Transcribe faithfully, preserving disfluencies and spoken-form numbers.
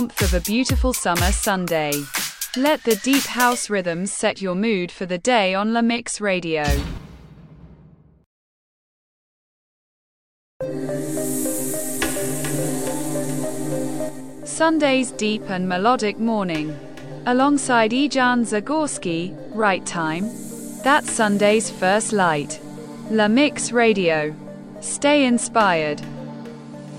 of a beautiful summer Sunday. Let the deep house rhythms set your mood for the day on La Mix Radio. Sunday's deep and melodic morning. Alongside Ejan Zagorski, Right Time. That's Sunday's first light. La Mix Radio. Stay inspired.